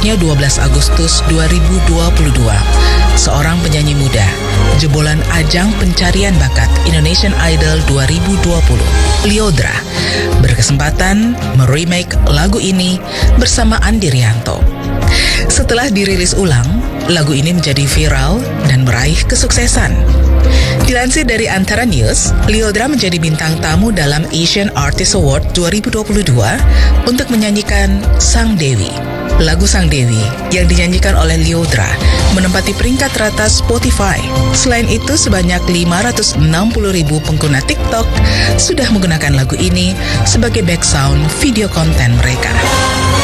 tepatnya 12 Agustus 2022. Seorang penyanyi muda, jebolan ajang pencarian bakat Indonesian Idol 2020, Lyodra, berkesempatan meremake lagu ini bersama Andi Rianto. Setelah dirilis ulang, lagu ini menjadi viral dan meraih kesuksesan. Dilansir dari Antara News, Lyodra menjadi bintang tamu dalam Asian Artist Award 2022 untuk menyanyikan Sang Dewi. Lagu Sang Dewi yang dinyanyikan oleh Lyodra menempati peringkat teratas Spotify. Selain itu, sebanyak 560.000 pengguna TikTok sudah menggunakan lagu ini sebagai background video konten mereka.